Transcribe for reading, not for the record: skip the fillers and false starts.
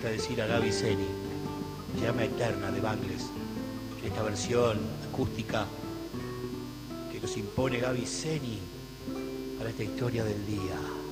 decir a Gaby Zeni, Llama Eterna de Bangles, en esta versión acústica que nos impone Gaby Zeni para esta historia del día.